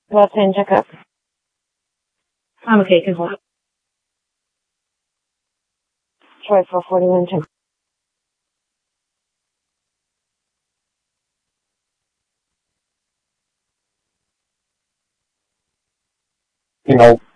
Left hand checkup. I'm okay, can hold. Troy 441 check. You know,